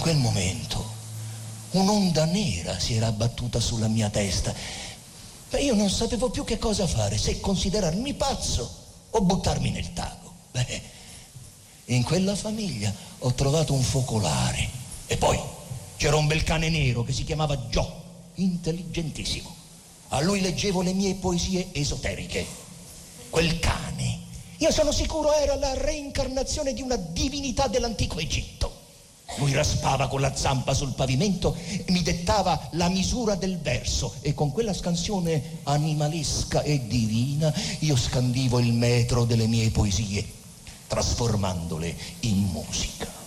quel momento un'onda nera si era abbattuta sulla mia testa. Ma io non sapevo più che cosa fare, se considerarmi pazzo o buttarmi nel tago. Beh, in quella famiglia ho trovato un focolare. E poi c'era un bel cane nero che si chiamava Joe, intelligentissimo. A lui leggevo le mie poesie esoteriche. Quel cane, io sono sicuro, era la reincarnazione di una divinità dell'antico Egitto. Lui raspava con la zampa sul pavimento e mi dettava la misura del verso, e con quella scansione animalesca e divina io scandivo il metro delle mie poesie, trasformandole in musica.